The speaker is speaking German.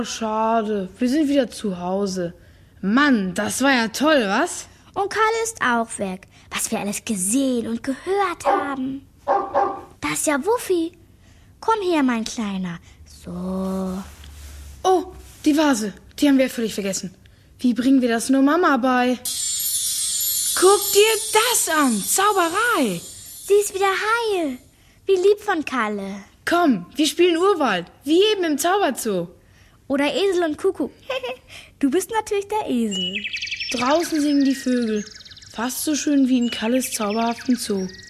Schade, wir sind wieder zu Hause. Mann, das war ja toll, was? Und Kalle ist auch weg. Was wir alles gesehen und gehört haben. Das ist ja Wuffi. Komm her, mein Kleiner. So. Oh, die Vase. Die haben wir völlig vergessen. Wie bringen wir das nur Mama bei? Guck dir das an. Zauberei. Sie ist wieder heil. Wie lieb von Kalle. Komm, wir spielen Urwald. Wie eben im Zauberzoo. Oder Esel und Kuckuck. Du bist natürlich der Esel. Draußen singen die Vögel. Fast so schön wie in Kalles zauberhaften Zoo.